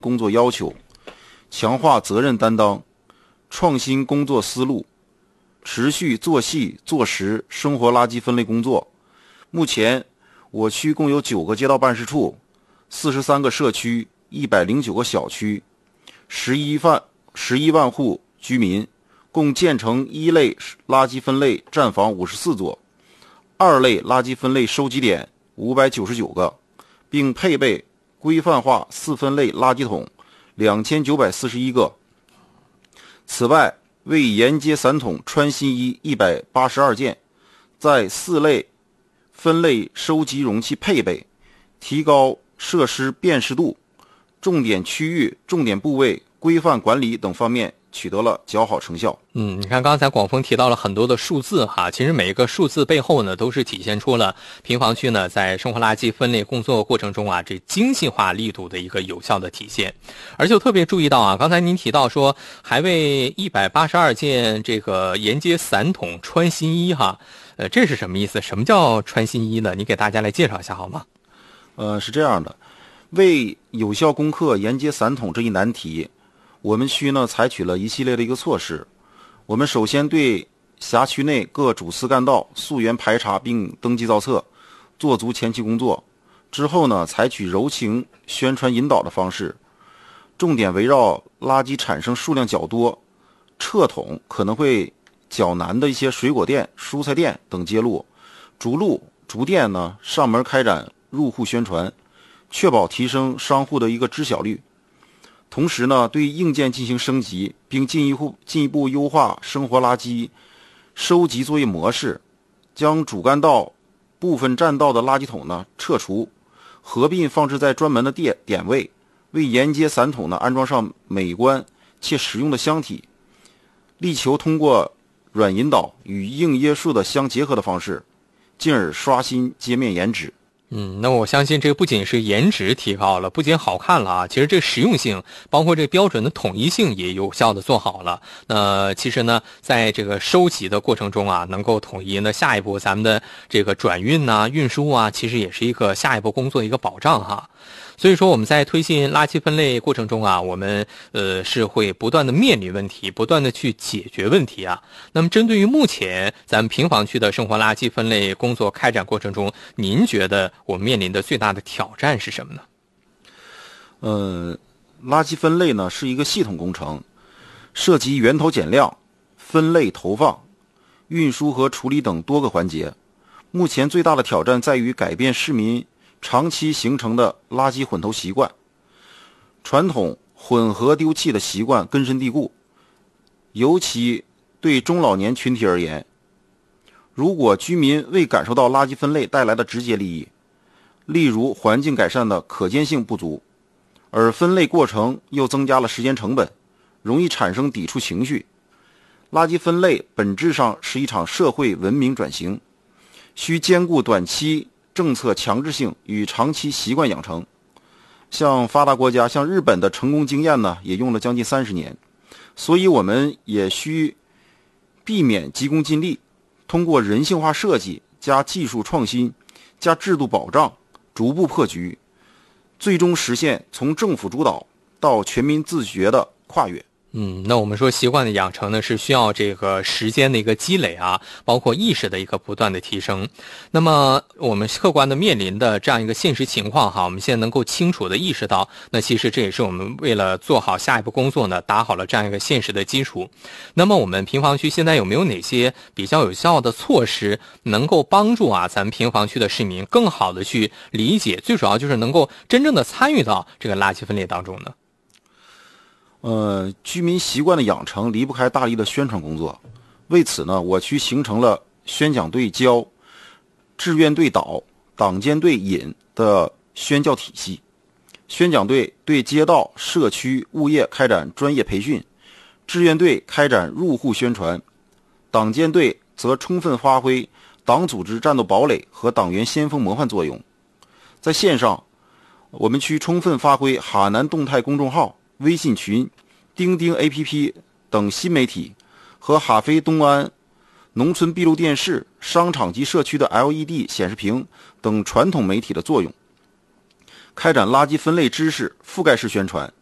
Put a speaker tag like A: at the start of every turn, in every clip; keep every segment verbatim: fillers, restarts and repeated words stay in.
A: 工作要求，强化责任担当，创新工作思路，持续做细做实生活垃圾分类工作。目前我区共有九个街道办事处，四十三个社区，一百零九个小区，十一万十一万户居民，共建成一类垃圾分类站房五十四座，二类垃圾分类收集点五百九十九个，并配备规范化四分类垃圾桶两千九百四十一个。此外，为沿街散桶穿新衣一百八十二件，在四类分类收集容器配备、提高设施辨识度、重点区域、重点部位规范管理等方面取得了较好成效。
B: 嗯，你看刚才广峰提到了很多的数字哈，其实每一个数字背后呢，都是体现出了平房区呢在生活垃圾分类工作过程中啊，这精细化力度的一个有效的体现。而且我特别注意到啊，刚才您提到说还为一百八十二件这个沿街散桶穿新衣哈，呃，这是什么意思？什么叫穿新衣呢？你给大家来介绍一下好吗？
A: 呃，是这样的，为有效攻克沿街散桶这一难题，我们区呢采取了一系列的一个措施。我们首先对辖区内各主次干道溯源排查并登记造册，做足前期工作。之后呢，采取柔情宣传引导的方式，重点围绕垃圾产生数量较多、撤桶可能会较难的一些水果店、蔬菜店等街路，逐路逐店呢上门开展入户宣传，确保提升商户的一个知晓率。同时呢，对硬件进行升级，并进一步进一步优化生活垃圾收集作业模式，将主干道部分占道的垃圾桶呢撤除，合并放置在专门的点点位，为沿街散桶呢安装上美观且实用的箱体，力求通过软引导与硬约束的相结合的方式，进而刷新街面颜值。
B: 嗯，那我相信这个不仅是颜值提高了，不仅好看了啊，其实这个实用性，包括这标准的统一性也有效的做好了。那其实呢，在这个收集的过程中啊，能够统一，那下一步咱们的这个转运呐、运输啊，其实也是一个下一步工作的一个保障哈。所以说我们在推进垃圾分类过程中啊，我们呃是会不断的面临问题，不断的去解决问题啊。那么针对于目前咱们平房区的生活垃圾分类工作开展过程中，您觉得我们面临的最大的挑战是什么呢？
A: 呃，垃圾分类呢是一个系统工程，涉及源头减量、分类投放、运输和处理等多个环节。目前最大的挑战在于改变市民长期形成的垃圾混投习惯，传统混合丢弃的习惯根深蒂固，尤其对中老年群体而言，如果居民未感受到垃圾分类带来的直接利益，例如环境改善的可见性不足，而分类过程又增加了时间成本，容易产生抵触情绪。垃圾分类本质上是一场社会文明转型，需兼顾短期政策强制性与长期习惯养成。像发达国家，像日本的成功经验呢，也用了将近三十年，所以我们也需避免急功近利，通过人性化设计加技术创新加制度保障，逐步破局，最终实现从政府主导到全民自觉的跨越。
B: 嗯，那我们说习惯的养成呢，是需要这个时间的一个积累啊，包括意识的一个不断的提升。那么我们客观的面临的这样一个现实情况哈，我们现在能够清楚的意识到，那其实这也是我们为了做好下一步工作呢，打好了这样一个现实的基础。那么我们平房区现在有没有哪些比较有效的措施，能够帮助啊咱们平房区的市民更好的去理解，最主要就是能够真正的参与到这个垃圾分类当中呢？
A: 呃，居民习惯的养成离不开大力的宣传工作。为此呢，我区形成了宣讲队教、志愿队导、党监队引的宣教体系。宣讲队对街道、社区、物业开展专业培训，志愿队开展入户宣传，党监队则充分发挥党组织战斗堡垒和党员先锋模范作用。在线上，我们区充分发挥哈南动态公众号、微信群、钉钉 A P P 等新媒体和哈飞东安农村闭路电视、商场及社区的 L E D 显示屏等传统媒体的作用，开展垃圾分类知识覆盖式宣传，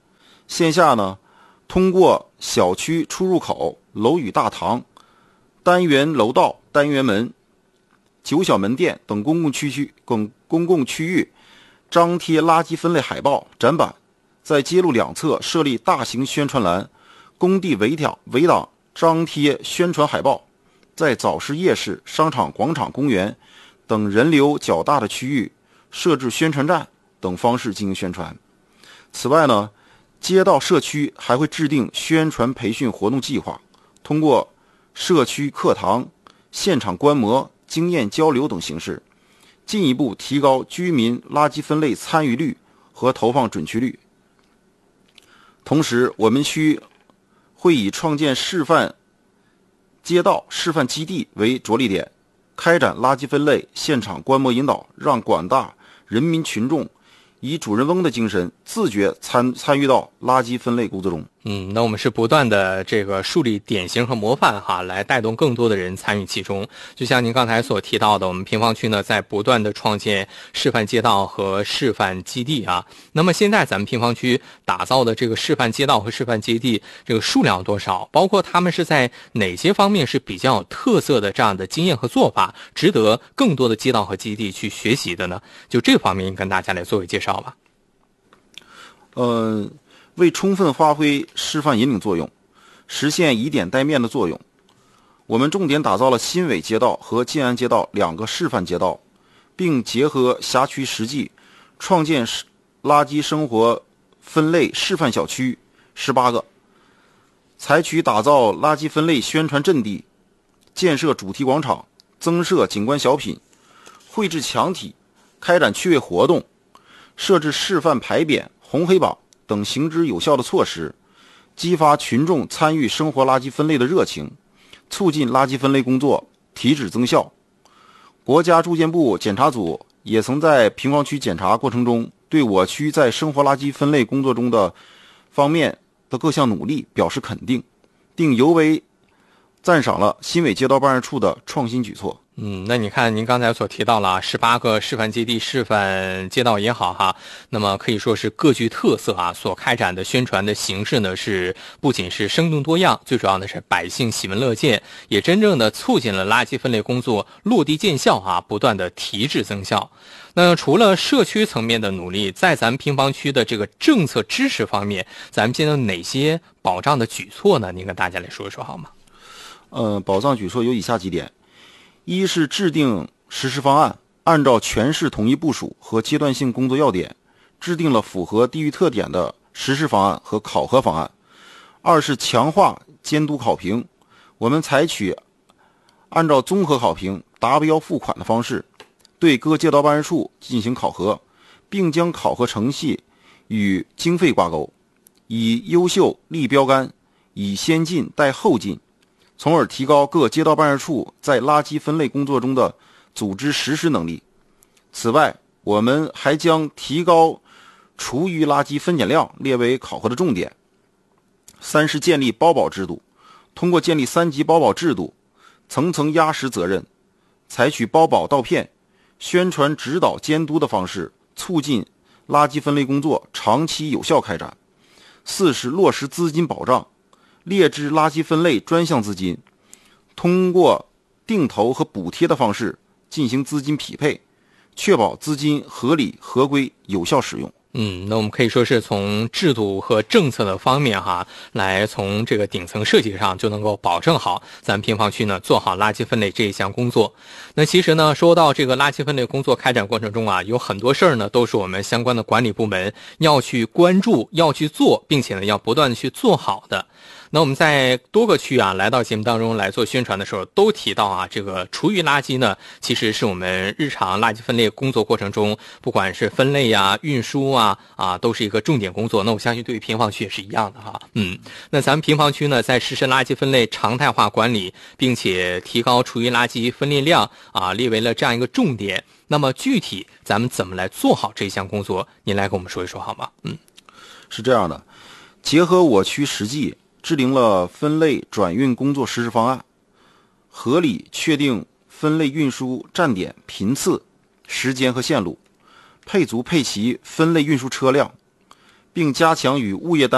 A: 线下呢，通过小区出入口、楼宇大堂、单元楼道、单元门、九小门店等公共区区等公共区域张贴垃圾分类海报、展板，在街路两侧设立大型宣传栏，工地围条围挡张贴宣传海报，在早市、夜市、商场、广场、公园等人流较大的区域设置宣传站等方式进行宣传。此外呢，街道社区还会制定宣传培训活动计划，通过社区课堂、现场观摩、经验交流等形式，进一步提高居民垃圾分类参与率和投放准确率。同时，我们区会以创建示范街道、示范基地为着力点，开展垃圾分类现场观摩引导，让广大人民群众以主人翁的精神自觉参参与到垃圾分类工作中。
B: 嗯，那我们是不断的这个树立典型和模范哈，来带动更多的人参与其中。就像您刚才所提到的，我们平房区呢在不断的创建示范街道和示范基地啊。那么现在咱们平房区打造的这个示范街道和示范基地这个数量多少？包括他们是在哪些方面是比较有特色的这样的经验和做法，值得更多的街道和基地去学习的呢？就这方面跟大家来做为介绍吧。
A: 呃。为充分发挥示范引领作用，实现以点带面的作用，我们重点打造了新伟街道和建安街道两个示范街道，并结合辖区实际，创建垃圾生活分类示范小区十八个，采取打造垃圾分类宣传阵地，建设主题广场，增设景观小品，绘制墙体，开展趣味活动，设置示范牌匾、红黑榜等行之有效的措施，激发群众参与生活垃圾分类的热情，促进垃圾分类工作提质增效。国家住建部检查组也曾在平房区检查过程中，对我区在生活垃圾分类工作中的方面的各项努力表示肯定，并尤为赞赏了新伟街道办事处的创新举措。
B: 嗯，那你看您刚才所提到了十八个示范基地、示范街道也好哈，那么可以说是各具特色啊，所开展的宣传的形式呢是不仅是生动多样，最主要的是百姓喜闻乐见，也真正的促进了垃圾分类工作落地见效啊，不断的提质增效。那除了社区层面的努力，在咱们平房区的这个政策支持方面，咱们现在有哪些保障的举措呢？您跟大家来说一说好吗？
A: 呃，保障举措有以下几点：一是制定实施方案，按照全市统一部署和阶段性工作要点，制定了符合地域特点的实施方案和考核方案；二是强化监督考评，我们采取按照综合考评、达标付款的方式，对各街道办事处进行考核，并将考核程序与经费挂钩，以优秀立标杆，以先进带后进，从而提高各街道办事处在垃圾分类工作中的组织实施能力。此外，我们还将提高厨余垃圾分拣量列为考核的重点。三是建立包保制度，通过建立三级包保制度，层层压实责任，采取包保到片、宣传指导监督的方式，促进垃圾分类工作长期有效开展。四是落实资金保障，列支垃圾分类专项资金，通过定投和补贴的方式进行资金匹配，确保资金合理、合规、有效使用。
B: 嗯，那我们可以说是从制度和政策的方面哈，来从这个顶层设计上就能够保证好咱们平房区呢做好垃圾分类这一项工作。那其实呢，说到这个垃圾分类工作开展过程中啊，有很多事儿呢都是我们相关的管理部门要去关注、要去做，并且呢要不断的去做好的。那我们在多个区啊来到节目当中来做宣传的时候，都提到啊，这个厨余垃圾呢，其实是我们日常垃圾分类工作过程中，不管是分类呀、运输啊啊，都是一个重点工作。那我相信对于平房区也是一样的哈。嗯，那咱们平房区呢，在实施垃圾分类常态化管理，并且提高厨余垃圾分类量啊，列为了这样一个重点。那么具体咱们怎么来做好这项工作？您来跟我们说一说好吗？嗯，
A: 是这样的，结合我区实际，制定了分类转运工作实施方案，合理确定分类运输站点频次、时间和线路，配足配齐分类运输车辆，并加强与物业单